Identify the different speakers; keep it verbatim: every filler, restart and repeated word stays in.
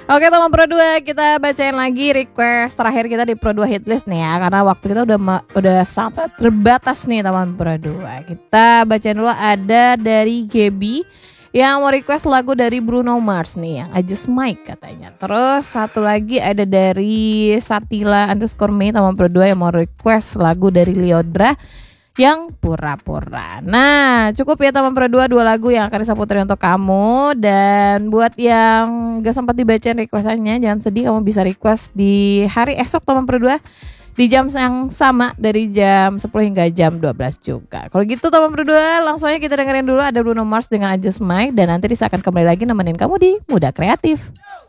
Speaker 1: Oke teman Pro dua, kita bacain lagi request terakhir kita di Pro dua Hitlist nih ya. Karena waktu kita udah udah sangat terbatas nih teman Pro dua. Kita bacain dulu, ada dari Gaby yang mau request lagu dari Bruno Mars nih, yang I Just Might katanya. Terus satu lagi ada dari Satila underscore May teman Pro dua yang mau request lagu dari Liodra yang pura-pura. Nah cukup ya teman Pro dua, dua lagu yang akan saya puterin untuk kamu. Dan buat yang gak sempat dibacain requestannya, jangan sedih, kamu bisa request di hari esok teman Pro dua, di jam yang sama, dari jam sepuluh hingga jam dua belas juga. Kalau gitu teman Pro dua, langsung aja kita dengerin dulu ada Bruno Mars dengan I Just Might. Dan nanti Risa akan kembali lagi nemenin kamu di Muda Kreatif.